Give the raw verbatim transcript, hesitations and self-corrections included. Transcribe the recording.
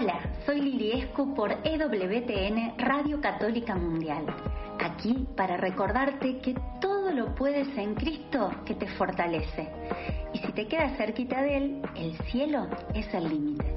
Hola, soy Lili Esco por E W T N Radio Católica Mundial. Aquí para recordarte que todo lo puedes en Cristo que te fortalece. Y si te quedas cerquita de Él, el cielo es el límite.